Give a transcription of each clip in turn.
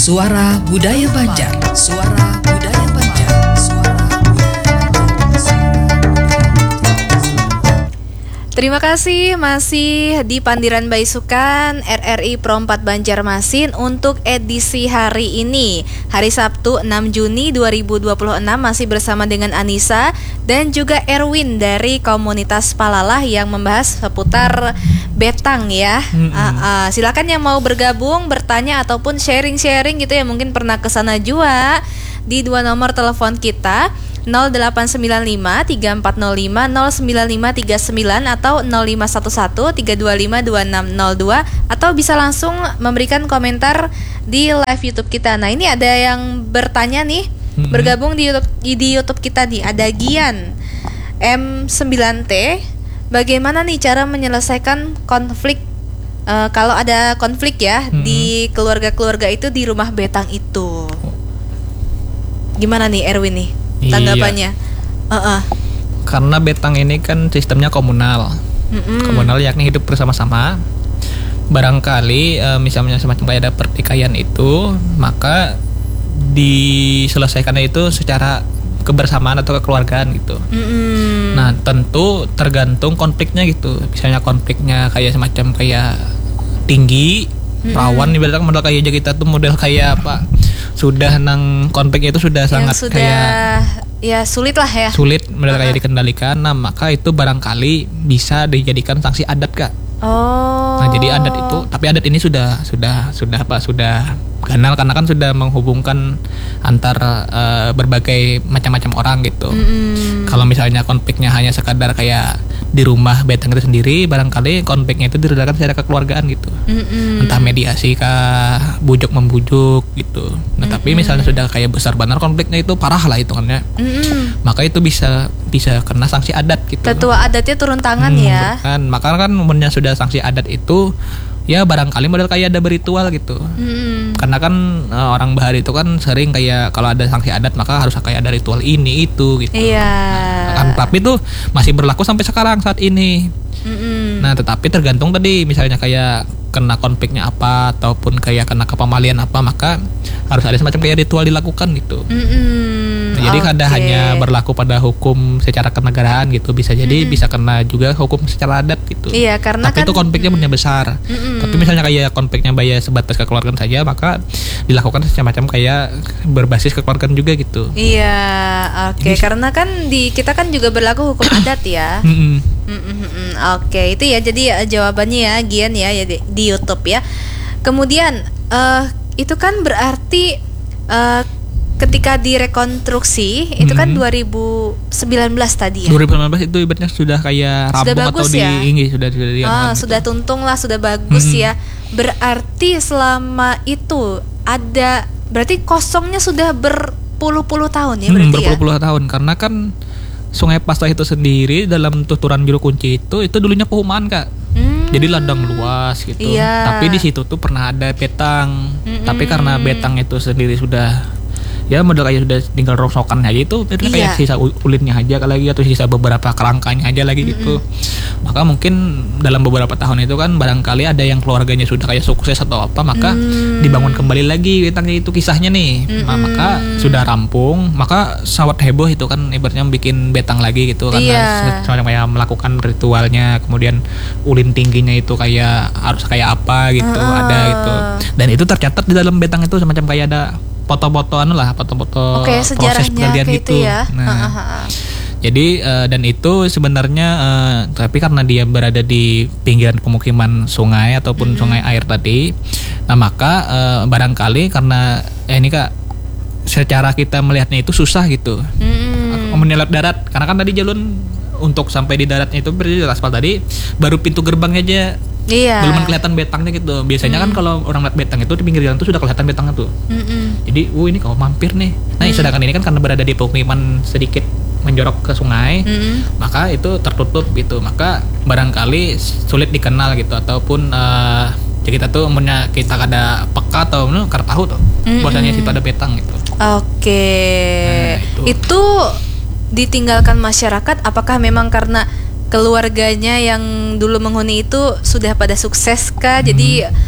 Suara Budaya Banjar. Suara Budaya Banjar. Suara Budaya Banjar. Terima kasih masih di Pandiran Baisukan RRI Pro 4 Banjarmasin untuk edisi hari ini, hari Sabtu 6 Juni 2026, masih bersama dengan Anissa dan juga Erwin dari komunitas Palalah yang membahas seputar betang ya. Silakan yang mau bergabung, bertanya ataupun sharing-sharing gitu ya, mungkin pernah kesana juga di dua nomor telepon kita 0895 3405 09539 atau 0511 325 2602, atau bisa langsung memberikan komentar di live YouTube kita. Nah, ini ada yang bertanya nih, bergabung di YouTube kita nih, ada Gian M9T. Bagaimana nih cara menyelesaikan konflik kalau ada konflik ya di keluarga-keluarga itu di rumah betang itu? Gimana nih Erwin nih tanggapannya? Karena betang ini kan sistemnya komunal. Komunal yakni hidup bersama-sama. Barangkali misalnya semacam kayak ada pertikaian itu, maka diselesaikannya itu secara kebersamaan atau kekeluargaan gitu. Nah, tentu tergantung konfliknya gitu. Misalnya konfliknya kayak semacam kayak tinggi, rawan, ibaratnya model kayak kita tuh model kayak apa? Sudah nang konfliknya itu sudah sangat sudah, kayak ya sulit lah ya. Sulit model kayak dikendalikan. Nah, maka itu barangkali bisa dijadikan sanksi adat, Kak. Nah, jadi adat itu, tapi adat ini sudah ganal karena kan sudah menghubungkan antar berbagai macam-macam orang gitu. Kalau misalnya konfliknya hanya sekadar kayak di rumah betang itu sendiri, barangkali konfliknya itu diredakan secara kekeluargaan gitu. Entah mediasi kah, bujuk membujuk gitu. Nah, tapi misalnya sudah kayak besar benar konfliknya itu parah lah hitungannya. Maka itu bisa kena sanksi adat gitu. Tetua adatnya turun tangan ya. Kan, maka kan umumnya sudah sanksi adat itu ya barangkali model kayak ada beritual gitu. Karena kan orang Bahari itu kan sering kayak kalau ada sanksi adat maka harus kayak ada ritual ini itu gitu. Nah, kan, tapi itu masih berlaku sampai sekarang saat ini. Nah, tetapi tergantung tadi misalnya kayak kena konfliknya apa ataupun kayak kena kepamalian apa, maka harus ada semacam kayak ritual dilakukan gitu. Nah, jadi kada hanya berlaku pada hukum secara kenegaraan gitu, bisa jadi bisa kena juga hukum secara adat gitu. Iya, karena tapi kan itu konfliknya benar besar. Tapi misalnya kayak konfliknya sebatas kekeluargaan saja, maka dilakukan semacam kayak berbasis kekeluargaan juga gitu. Iya, oke. Karena kan kita kan juga berlaku hukum adat ya. Oke, itu ya. Jadi jawabannya ya Gian ya di YouTube ya. Kemudian itu kan berarti ketika direkonstruksi itu kan 2019 tadi ya. 2019 itu ibaratnya sudah kayak rampung atau sudah tuntung lah, sudah bagus ya. Berarti selama itu ada, berarti kosongnya sudah berpuluh-puluh tahun ya berarti berpuluh-puluh tahun, karena kan Sungai Pasai itu sendiri dalam tuturan Biru Kunci itu dulunya perumahan, Kak. Jadi ladang luas gitu. Tapi di situ tuh pernah ada betang. Tapi karena betang itu sendiri sudah ya model kayak sudah tinggal rongsokan aja itu, kayak sisa kulitnya aja lagi atau sisa beberapa kerangkanya aja lagi gitu. Maka mungkin dalam beberapa tahun itu kan barangkali ada yang keluarganya sudah kayak sukses atau apa, maka dibangun kembali lagi betangnya itu kisahnya nih. Maka sudah rampung, maka sangat heboh itu kan ibaratnya bikin betang lagi gitu karena semacam kayak melakukan ritualnya, kemudian ulin tingginya itu kayak harus kayak apa gitu, ada gitu. Dan itu tercatat di dalam betang itu semacam kayak ada foto-foto proses pergantian gitu ya. Nah, jadi dan itu sebenarnya tapi karena dia berada di pinggiran pemukiman sungai ataupun sungai air tadi, nah maka barangkali karena ini Kak, secara kita melihatnya itu susah gitu menyelat darat, karena kan tadi jalur untuk sampai di daratnya itu berarti aspal tadi baru pintu gerbangnya aja. Belum kelihatan betangnya gitu. Biasanya kan kalau orang lihat betang itu di pinggir jalan tuh sudah kelihatan betangnya tuh. Jadi, ini kalau mampir nih. Nah, sedangkan ini kan karena berada di pemukiman sedikit menjorok ke sungai, maka itu tertutup gitu. Maka barangkali sulit dikenal gitu, ataupun kita tuh umumnya kita kada peka atau kada tahu tuh bahwasanya situ ada betang gitu. Oke. Nah, itu ditinggalkan masyarakat apakah memang karena keluarganya yang dulu menghuni itu sudah pada sukses kah? Jadi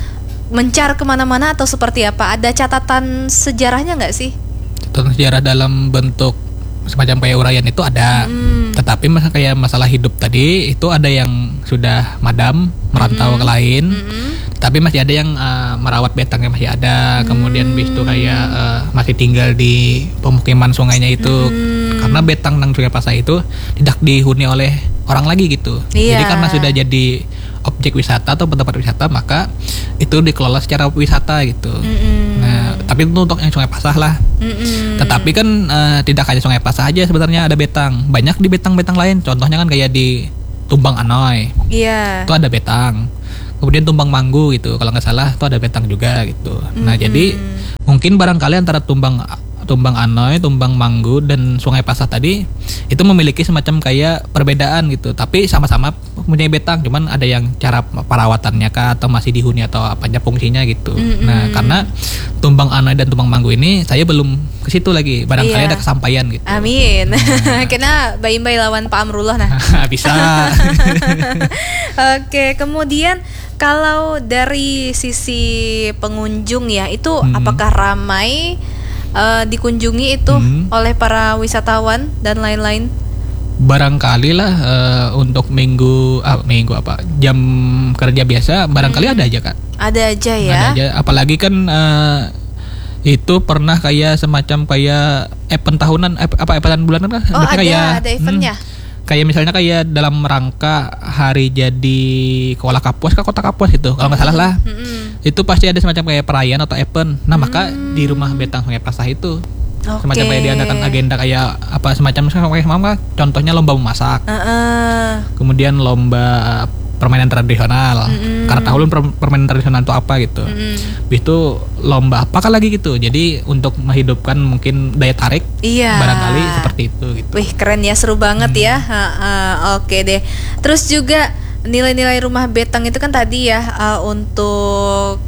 mencar kemana-mana atau seperti apa? Ada catatan sejarahnya nggak sih? Catatan sejarah dalam bentuk semacam kayak uraian itu ada. Tetapi kayak masalah hidup tadi itu ada yang sudah madam, merantau ke lain. Tapi masih ada yang merawat betangnya masih ada. Kemudian bis itu kayak masih tinggal di pemukiman sungainya itu. Karena betang nang Sungai Pasah itu tidak dihuni oleh orang lagi gitu. Jadi karena sudah jadi objek wisata atau tempat wisata, maka itu dikelola secara wisata gitu. Nah, tapi itu untuk yang Sungai Pasah lah. Tetapi kan tidak hanya Sungai Pasah aja sebenarnya ada betang. Banyak di betang-betang lain. Contohnya kan kayak di Tumbang Anoy. Itu ada betang. Kemudian Tumbang Manggu gitu, kalau nggak salah itu ada betang juga gitu. Nah, jadi mungkin barangkali antara Tumbang Anoy, Tumbang Manggu dan Sungai Pasah tadi itu memiliki semacam kayak perbedaan gitu. Tapi sama-sama mempunyai betang, cuman ada yang cara perawatannya kah atau masih dihuni atau apanya fungsinya gitu. Nah, karena Tumbang Anoy dan Tumbang Manggu ini saya belum ke situ lagi. Barangkali ada kesampaian gitu. Amin. Kena bayi-bayi lawan Pak Amrullah nah. Bisa. Oke, kemudian kalau dari sisi pengunjung ya, itu apakah ramai dikunjungi itu oleh para wisatawan dan lain-lain? Barangkali lah untuk minggu jam kerja biasa barangkali ada aja Kak. Ada aja ya. Ada aja, apalagi kan itu pernah kayak semacam kayak event tahunan event bulanan kan? Oh ada eventnya. Kayak misalnya kayak dalam rangka hari jadi Kuala Kapuas ke Kota Kapuas itu kalau nggak salah lah. Itu pasti ada semacam kayak perayaan atau event. Nah, maka di rumah betang Sungai Pasah itu semacam kayak diadakan agenda kayak apa semacam contohnya lomba memasak. Kemudian lomba permainan tradisional. Karena tahu permainan tradisional itu apa gitu. Habis itu lomba apakah lagi gitu. Jadi untuk menghidupkan mungkin daya tarik. Barangkali seperti itu gitu. Wih, keren ya, seru banget ya. Oke deh. Terus juga nilai-nilai rumah betang itu kan tadi ya untuk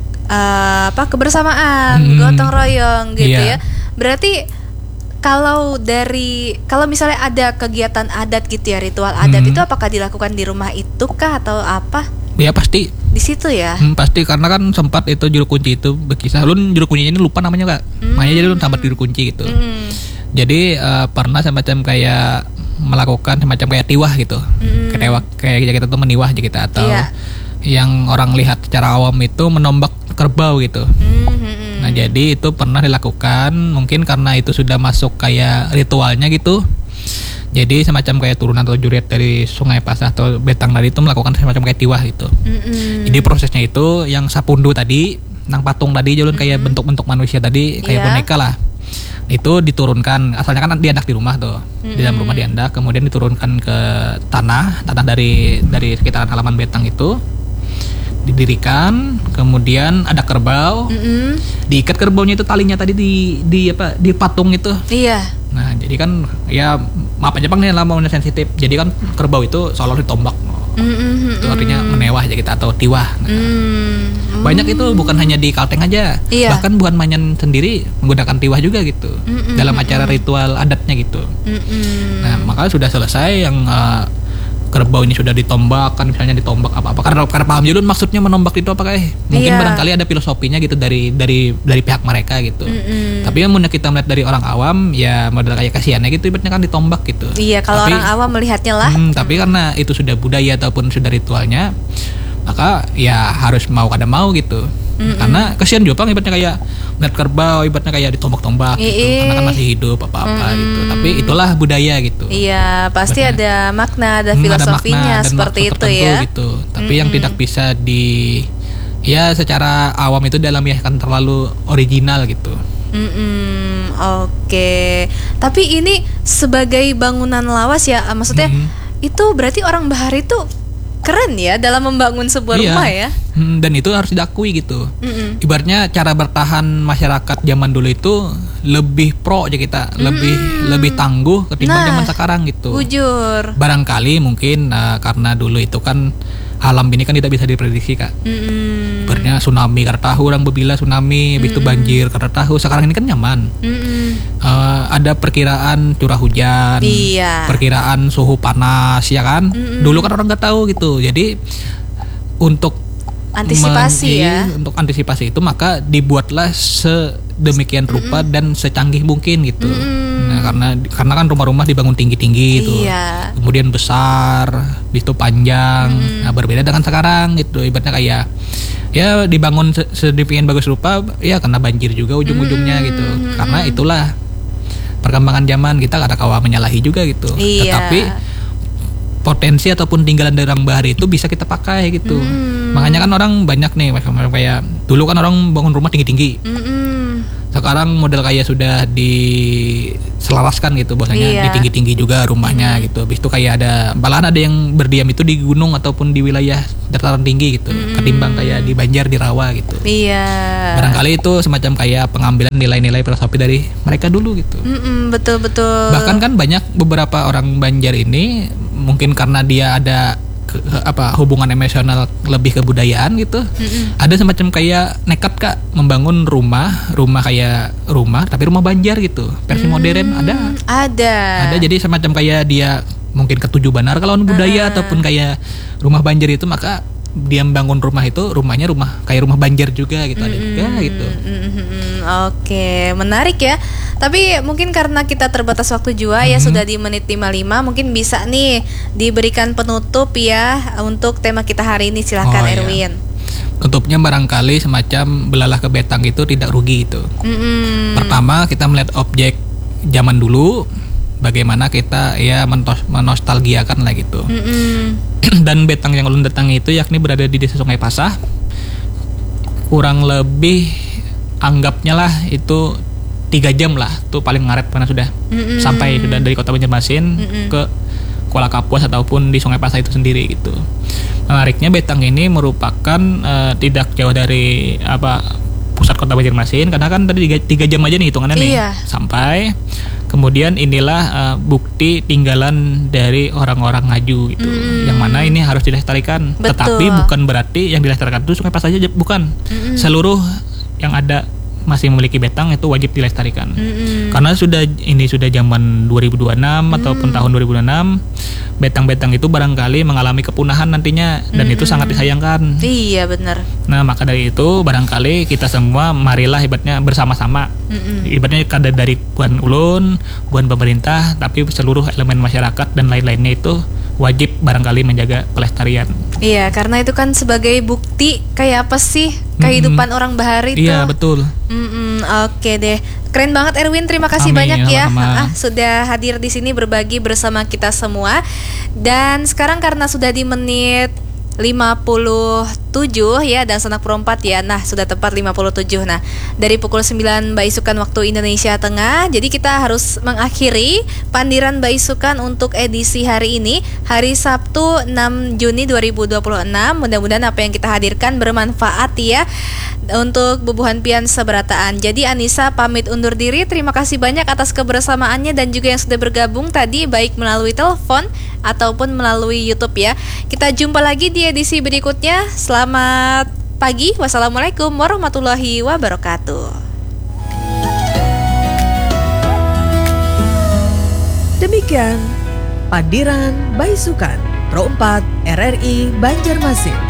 kebersamaan, gotong royong gitu ya. Berarti kalau misalnya ada kegiatan adat gitu ya, ritual adat itu apakah dilakukan di rumah itu kah atau apa? Ya pasti di situ ya. Pasti karena kan sempat itu juru kunci itu berkisah. Juru kuncinya ini lupa namanya Kak. Makanya jadi sambat juru kunci gitu. Jadi pernah semacam kayak melakukan semacam kayak tiwah gitu. Kayak kita tuh meniwah aja kita atau yang orang lihat secara awam itu menombak kerbau gitu. Nah, jadi itu pernah dilakukan mungkin karena itu sudah masuk kayak ritualnya gitu. Jadi semacam kayak turunan atau juriat dari Sungai Pasah atau betang tadi itu melakukan semacam kayak tiwah gitu. Jadi prosesnya itu yang sapundu tadi, nang patung tadi jalan kayak bentuk-bentuk manusia tadi kayak boneka lah. Itu diturunkan, asalnya kan diandak di rumah tuh. Di dalam rumah diandak, kemudian diturunkan ke tanah dari sekitaran halaman betang itu. Didirikan, kemudian ada kerbau, diikat kerbaunya itu talinya tadi di patung itu. Nah, jadi kan ya maaf aja Bang nih lama sensitif. Jadi kan kerbau itu seolah ditombak. Itu artinya menewah aja kita atau tiwah. Banyak itu bukan hanya di Kalteng aja, bahkan bukan Manyan sendiri menggunakan tiwah juga gitu dalam acara ritual adatnya gitu. Nah, maka sudah selesai yang kerbau ini sudah ditombak kan, misalnya ditombak apa karena paham Julun maksudnya menombak itu apakah mungkin barangkali ada filosofinya gitu dari pihak mereka gitu. Tapi yang mudah kita melihat dari orang awam ya model kayak kasihannya gitu ibaratnya kan ditombak gitu. Kalau orang awam melihatnya lah. Tapi karena itu sudah budaya ataupun sudah ritualnya, maka ya harus mau kada mau gitu. Karena kasihan juga Bang ibaratnya kayak melihat kerbau ibaratnya kayak ditombak-tombak gitu. Karena kan masih hidup apa-apa gitu. Tapi itulah budaya gitu. Iya, pasti ada makna, ada filosofinya ada makna seperti itu ya. Gitu. Tapi yang tidak bisa secara awam itu kan terlalu original gitu. Oke. Tapi ini sebagai bangunan lawas ya, maksudnya itu berarti orang Bahari itu keren ya dalam membangun sebuah rumah ya. Dan itu harus diakui gitu. Ibaratnya cara bertahan masyarakat zaman dulu itu lebih pro aja kita, lebih tangguh ketimbang zaman sekarang gitu. Bujur. Barangkali mungkin karena dulu itu kan alam ini kan tidak bisa diprediksi Kak. Ibaratnya tsunami karena tahu orang berbila tsunami, habis itu banjir karena tahu. Sekarang ini kan nyaman. Ada perkiraan curah hujan, perkiraan suhu panas ya kan. Dulu kan orang nggak tahu gitu. Jadi untuk Antisipasi untuk antisipasi itu maka dibuatlah sedemikian rupa dan secanggih mungkin gitu. Nah, karena kan rumah-rumah dibangun tinggi-tinggi gitu. Iya. Kemudian besar, habis itu panjang. Nah, berbeda dengan sekarang gitu. Ibaratnya kayak ya dibangun sedemikian bagus rupa ya kena banjir juga ujung-ujungnya gitu. Karena itulah perkembangan zaman, kita ada kawa menyalahi juga gitu. Iya. Tetapi potensi ataupun tinggalan dari orang bahari itu bisa kita pakai gitu. Makanya kan orang banyak nih kayak dulu kan orang bangun rumah tinggi-tinggi. Sekarang model kayak sudah diselaraskan gitu bahwasanya di tinggi-tinggi juga rumahnya gitu. Habis itu kayak malahan ada yang berdiam itu di gunung ataupun di wilayah dataran tinggi gitu. Ketimbang kayak di Banjar, di Rawa gitu. Iya. Barangkali itu semacam kayak pengambilan nilai-nilai filosofi dari mereka dulu gitu. Betul. Bahkan kan banyak beberapa orang Banjar ini mungkin karena dia ada hubungan emosional lebih ke budayaan gitu. Ada semacam kayak nekat Kak membangun rumah tapi rumah Banjar gitu. Versi modern ada. Jadi semacam kayak dia mungkin ketujuh banar kalau budaya ataupun kayak rumah Banjar itu, maka dia membangun rumahnya kayak rumah Banjar juga gitu. Ada juga gitu. Oke, menarik ya. Tapi mungkin karena kita terbatas waktu juga ya, sudah di menit 55, mungkin bisa nih diberikan penutup ya untuk tema kita hari ini. Silahkan Erwin. Tutupnya barangkali semacam belalah ke betang itu tidak rugi itu. Pertama kita melihat objek zaman dulu, bagaimana kita ya menostalgiakan lah gitu. Dan betang yang ulun datangi itu yakni berada di desa Sungai Pasah. Kurang lebih anggapnya lah itu 3 jam lah tuh paling ngaret karena sudah sampai sudah dari kota Banjarmasin ke Kuala Kapuas ataupun di Sungai Pasah itu sendiri gitu. Menariknya betang ini merupakan tidak jauh dari pusat kota Banjarmasin, karena kan tadi 3 jam aja nih hitungannya nih sampai. Kemudian inilah bukti tinggalan dari orang-orang Ngaju gitu, yang mana ini harus dilestarikan. Betul. Tetapi bukan berarti yang dilestarikan itu Sungai Pasah aja, bukan. Seluruh yang ada masih memiliki betang itu wajib dilestarikan. Karena sudah zaman 2026 ataupun tahun 2026, betang-betang itu barangkali mengalami kepunahan nantinya, dan itu sangat disayangkan. Iya, benar. Nah, maka dari itu barangkali kita semua marilah ibaratnya bersama-sama. Ibaratnya kada dari bukan ulun, bukan pemerintah, tapi seluruh elemen masyarakat dan lain-lainnya itu wajib barangkali menjaga pelestarian. Iya, karena itu kan sebagai bukti kayak apa sih kehidupan orang bahari itu. Iya, betul. Oke deh. Keren banget Erwin, terima kasih banyak ya sudah hadir di sini berbagi bersama kita semua. Dan sekarang karena sudah di menit 57 ya, dan Sanak Pro 4 ya. Nah, sudah tepat 57. Nah, dari pukul 9 Baisukan waktu Indonesia Tengah. Jadi kita harus mengakhiri Pandiran Baisukan untuk edisi hari ini, hari Sabtu 6 Juni 2026. Mudah-mudahan apa yang kita hadirkan bermanfaat ya untuk Bubuhan Pian Seberataan. Jadi Anissa pamit undur diri. Terima kasih banyak atas kebersamaannya dan juga yang sudah bergabung tadi, baik melalui telepon ataupun melalui YouTube ya. Kita jumpa lagi di edisi berikutnya. Selamat pagi. Wassalamualaikum warahmatullahi wabarakatuh. Demikian Pandiran Baisukan Pro 4 RRI Banjarmasin.